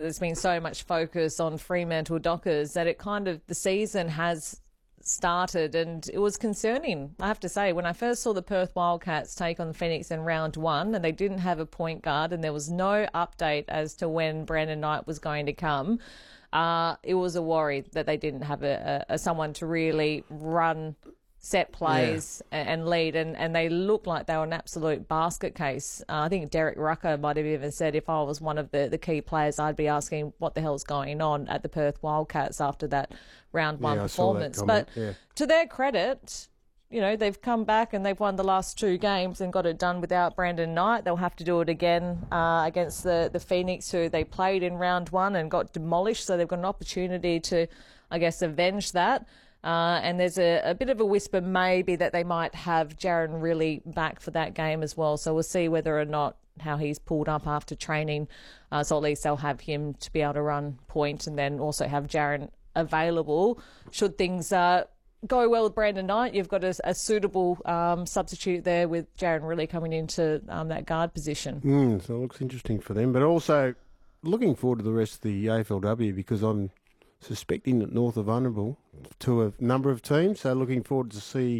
there's been so much focus on Fremantle Dockers that it kind of, the season has started, and it was concerning, I have to say, when I first saw the Perth Wildcats take on the Phoenix in round 1 and they didn't have a point guard and there was no update as to when Brandon Knight was going to come. It was a worry that they didn't have a someone to really run set plays and lead, and they looked like they were an absolute basket case. I think Derek Rucker might have even said, if I was one of the key players, I'd be asking what the hell's going on at the Perth Wildcats after that round 1 performance. But to their credit, you know, they've come back and they've won the last 2 games and got it done without Brandon Knight. They'll have to do it again against the Phoenix, who they played in round 1 and got demolished. So they've got an opportunity to, I guess, avenge that. And there's a bit of a whisper maybe that they might have Jaron Riley back for that game as well. So we'll see whether or not how he's pulled up after training. So at least they'll have him to be able to run point, and then also have Jaron available should things go well with Brandon Knight. You've got a suitable substitute there with Jaron Riley coming into that guard position. So it looks interesting for them. But also looking forward to the rest of the AFLW, because I'm suspecting that North are vulnerable to a number of teams. So looking forward to see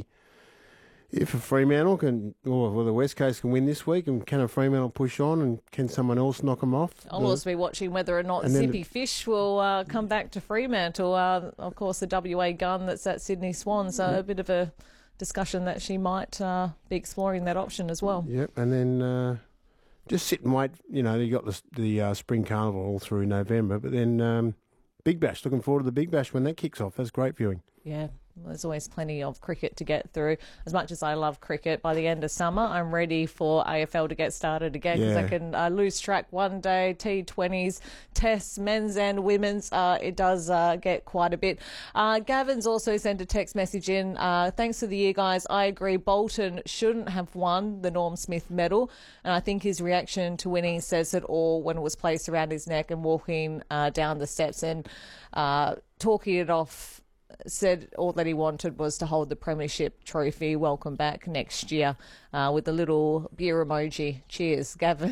if a Fremantle can, or the West Coast can win this week, and can a Fremantle push on, and can someone else knock them off? I'll also be watching whether or not Zippy Fish will come back to Fremantle. Of course, the WA gun that's at Sydney Swans, so a bit of a discussion that she might be exploring that option as well. Yep, and then just sit and wait. You know, you got the Spring Carnival all through November, but then Big Bash, looking forward to the Big Bash when that kicks off. That's great viewing. Yeah, there's always plenty of cricket to get through. As much as I love cricket, by the end of summer, I'm ready for AFL to get started again, because I can lose track one day, T20s, tests, men's and women's. It does get quite a bit. Gavin's also sent a text message in. Thanks for the year, guys. I agree, Bolton shouldn't have won the Norm Smith medal, and I think his reaction to winning says it all when it was placed around his neck and walking down the steps and talking it off. Said all that he wanted was to hold the premiership trophy. Welcome back next year, with the little beer emoji. Cheers, Gavin.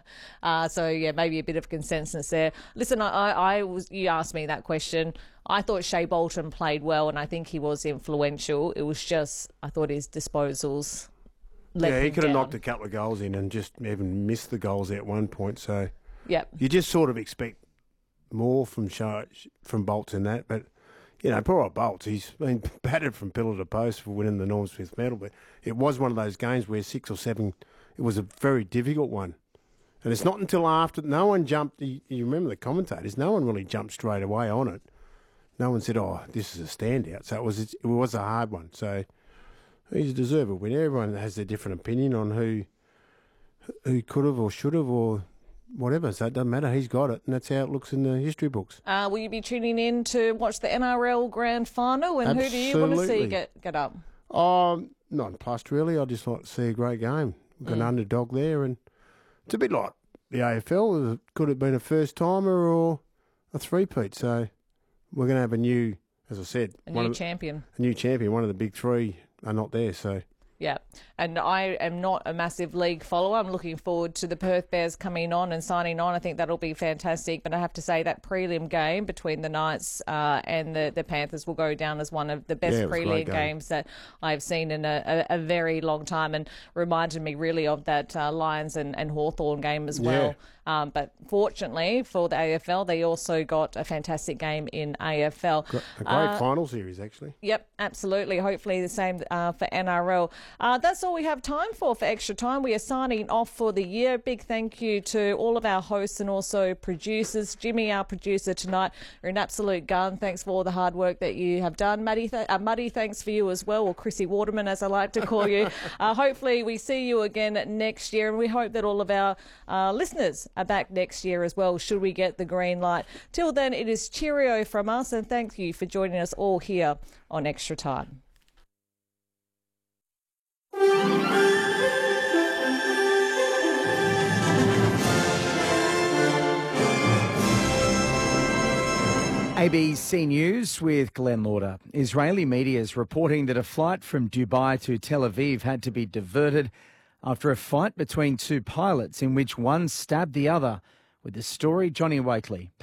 So yeah, maybe a bit of consensus there. Listen, you asked me that question. I thought Shea Bolton played well, and I think he was influential. It was just, I thought his disposals let him he could have down. knocked a couple of goals in and just even missed the goals at one point. So yeah, you just sort of expect more from Bolton than that, but. You know, poor old Bolts, he's been battered from pillar to post for winning the Norm Smith medal, but it was one of those games where 6 or 7, it was a very difficult one. And it's not until after, no one jumped, you remember the commentators, no one really jumped straight away on it. No one said, oh, this is a standout. So it was a hard one. So he's a deserved winner. Everyone has their different opinion on who could have or should have or whatever, so it doesn't matter. He's got it, and that's how it looks in the history books. Will you be tuning in to watch the NRL Grand Final, and Absolutely. who do you want to see get up? Not impressed, really. I just like to see a great game. We've got an underdog there, and it's a bit like the AFL. It could have been a first-timer or a three-peat, so we're going to have a new, as I said... A new champion. One of the big 3 are not there, so... Yeah, and I am not a massive league follower. I'm looking forward to the Perth Bears coming on and signing on. I think that'll be fantastic. But I have to say that prelim game between the Knights and the Panthers will go down as one of the best prelim games that I've seen in a very long time, and reminded me really of that Lions and Hawthorn game as well. But fortunately for the AFL, they also got a fantastic game in AFL. A great final series, actually. Yep, absolutely. Hopefully the same for NRL. That's all we have time for Extra Time. We are signing off for the year. Big thank you to all of our hosts and also producers. Jimmy, our producer tonight, you're an absolute gun. Thanks for all the hard work that you have done. Muddy, thanks for you as well, or Chrissy Waterman, as I like to call you. Hopefully we see you again next year, and we hope that all of our listeners are back next year as well, should we get the green light. Till then, it is cheerio from us, and thank you for joining us all here on Extra Time. ABC News with Glenn Lauder. Israeli media is reporting that a flight from Dubai to Tel Aviv had to be diverted after a fight between 2 pilots in which one stabbed the other. With the story, Johnny Wakely.